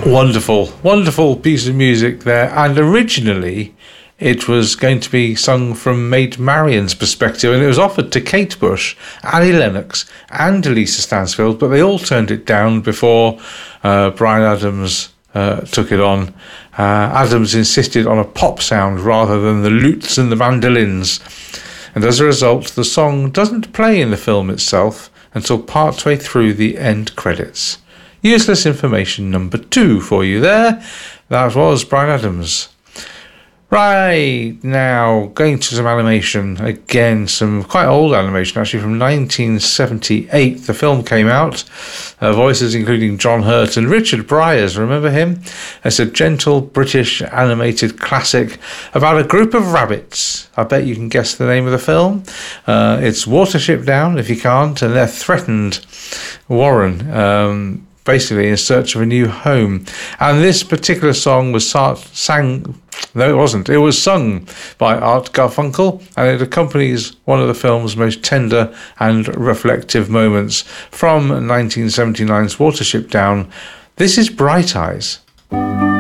Wonderful, wonderful piece of music there. And originally, it was going to be sung from Maid Marian's perspective, and it was offered to Kate Bush, Annie Lennox, and Lisa Stansfield, but they all turned it down before Bryan Adams took it on. Adams insisted on a pop sound rather than the lutes and the mandolins, and as a result, the song doesn't play in the film itself until partway through the end credits. Useless information number 2 for you there. That was Bryan Adams. Right, now, going to some animation. Again, some quite old animation, actually, from 1978. The film came out. Voices including John Hurt and Richard Briers, remember him? It's a gentle British animated classic about a group of rabbits. I bet you can guess the name of the film. It's Watership Down, if you can't, and they're threatened Warren, basically in search of a new home. And this particular song was sang... No, it wasn't. It was sung by Art Garfunkel, and it accompanies one of the film's most tender and reflective moments from 1979's Watership Down. This is Bright Eyes.